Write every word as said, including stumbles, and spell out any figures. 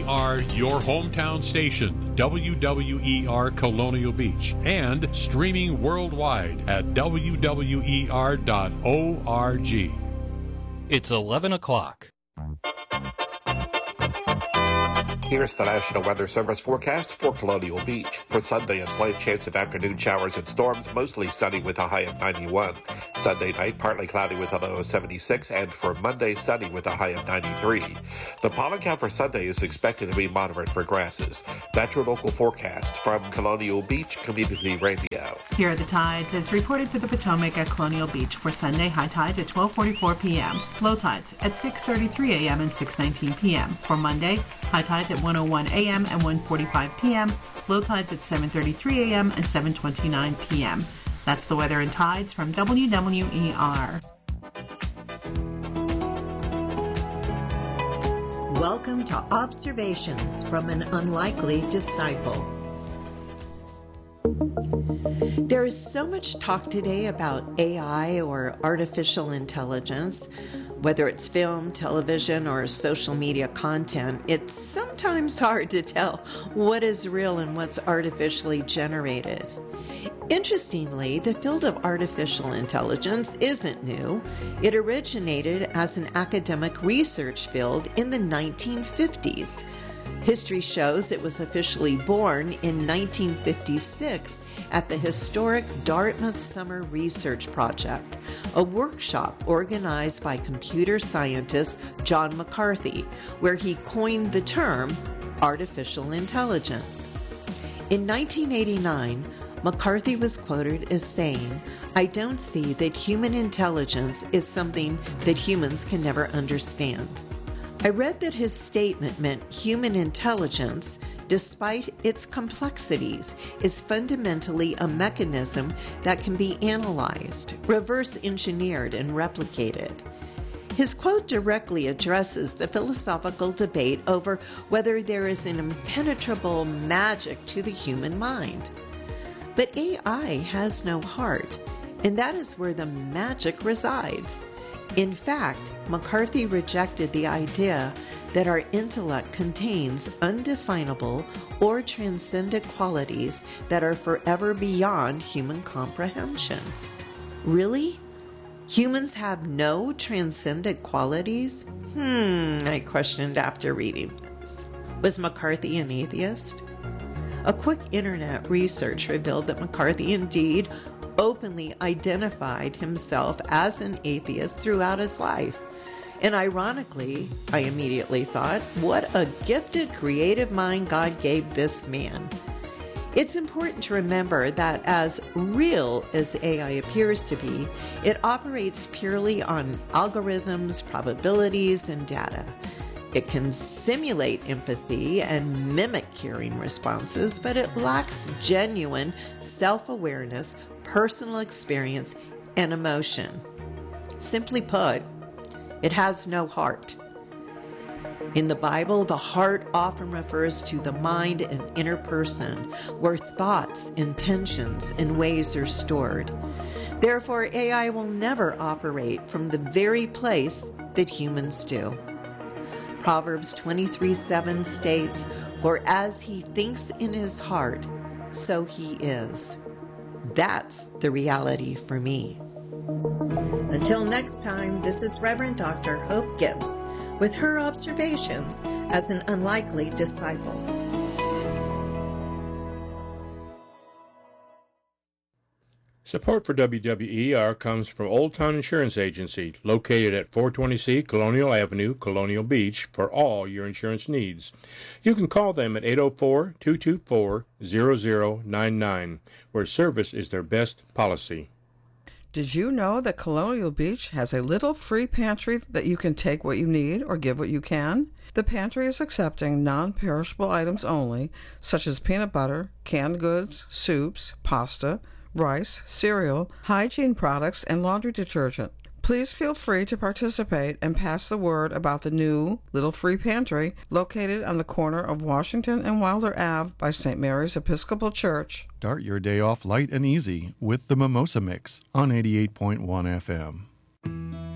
We are your hometown station, W W E R Colonial Beach, and streaming worldwide at W W E R dot org. It's eleven o'clock. Here's the National Weather Service forecast for Colonial Beach. For Sunday, a slight chance of afternoon showers and storms, mostly sunny with a high of ninety-one. Sunday night, partly cloudy with a low of seventy-six, and for Monday, sunny with a high of ninety-three. The pollen count for Sunday is expected to be moderate for grasses. That's your local forecast from Colonial Beach Community Radio. Here are the tides as reported for the Potomac at Colonial Beach. For Sunday, high tides at twelve forty-four p.m. Low tides at six thirty-three a.m. and six nineteen p.m. For Monday, high tides at one oh one a.m. and one forty-five p.m. Low tides at seven thirty-three a.m. and seven twenty-nine p.m. That's the weather and tides from W W E R. Welcome to Observations from an Unlikely Disciple. There is so much talk today about A I or artificial intelligence. Whether it's film, television, or social media content, it's sometimes hard to tell what is real and what's artificially generated. Interestingly, the field of artificial intelligence isn't new. It originated as an academic research field in the nineteen fifties. History shows it was officially born in nineteen fifty-six at the historic Dartmouth Summer Research Project, a workshop organized by computer scientist John McCarthy, where he coined the term artificial intelligence. In nineteen eighty-nine, McCarthy was quoted as saying, "I don't see that human intelligence is something that humans can never understand." I read that his statement meant human intelligence, despite its complexities, is fundamentally a mechanism that can be analyzed, reverse engineered, and replicated. His quote directly addresses the philosophical debate over whether there is an impenetrable magic to the human mind. But A I has no heart, and that is where the magic resides. In fact, McCarthy rejected the idea that our intellect contains undefinable or transcendent qualities that are forever beyond human comprehension. Really? Humans have no transcendent qualities? Hmm, I questioned after reading this. Was McCarthy an atheist? A quick internet research revealed that McCarthy indeed openly identified himself as an atheist throughout his life. And ironically, I immediately thought, what a gifted creative mind God gave this man. It's important to remember that as real as A I appears to be, it operates purely on algorithms, probabilities, and data. It can simulate empathy and mimic caring responses, but it lacks genuine self-awareness, personal experience, and emotion. Simply put, it has no heart. In the Bible, the heart often refers to the mind and inner person, where thoughts, intentions, and ways are stored. Therefore, A I will never operate from the very place that humans do. Proverbs twenty-three seven states, "For as he thinks in his heart, so he is." That's the reality for me. Until next time, this is Reverend Doctor Hope Gibbs with her observations as an unlikely disciple. Support for W W E R comes from Old Town Insurance Agency, located at four twenty C Colonial Avenue, Colonial Beach, for all your insurance needs. You can call them at eight oh four, two two four, zero zero nine nine, where service is their best policy. Did you know that Colonial Beach has a little free pantry that you can take what you need or give what you can? The pantry is accepting non-perishable items only, such as peanut butter, canned goods, soups, pasta, rice, cereal, hygiene products, and laundry detergent. Please feel free to participate and pass the word about the new Little Free Pantry located on the corner of Washington and Wilder Avenue by Saint Mary's Episcopal Church. Start your day off light and easy with the Mimosa Mix on eighty-eight point one F M.